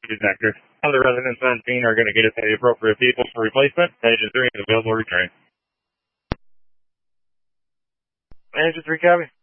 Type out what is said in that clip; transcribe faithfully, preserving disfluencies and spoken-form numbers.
Vector. Other residents on scene are going to get us the appropriate people for replacement. Agent three is available to return. Agent three, copy.